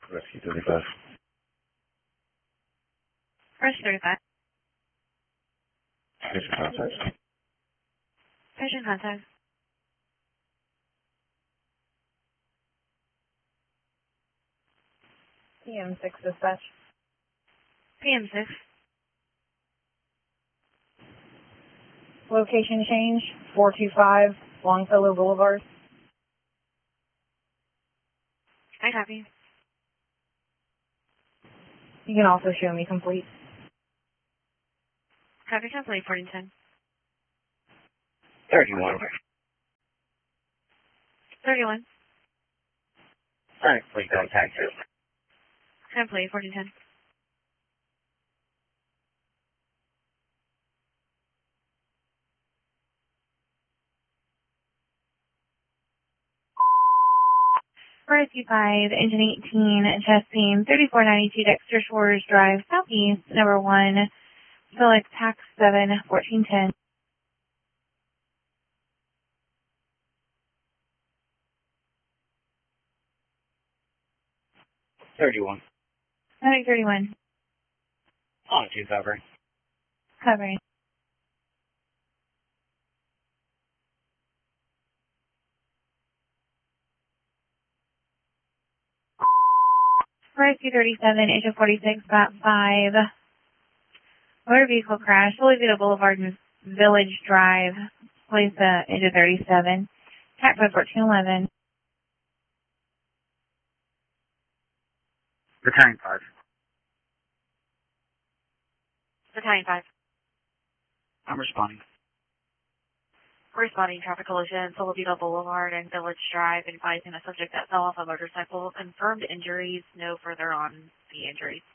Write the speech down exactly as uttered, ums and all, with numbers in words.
Rescue thirty-five. Rescue thirty-five. Patient contact. Patient contact. P M six dispatch. P M six. Location change, four two five Longfellow Boulevard. I copy. You can also show me complete. Copy complete, fourteen ten. thirty-one. thirty-one. Alright, please contact you. Complete, fourteen ten. Rescue five, engine eighteen, chest pain, thirty-four ninety-two Dexter Shores Drive, Southeast, number one, select tax seven, fourteen ten. thirty-one. Medic thirty-one. On two covering. Covering. Rescue thirty-seven, engine forty-six, bat five. Motor vehicle crash, Louisville Boulevard and Village Drive, place uh, engine thirty-seven. Tax code fourteen eleven. Battalion five. Battalion five. I'm responding. Responding traffic collision, Louisville Boulevard and Village Drive, advising a subject that fell off a motorcycle. Confirmed injuries, no further on the injuries.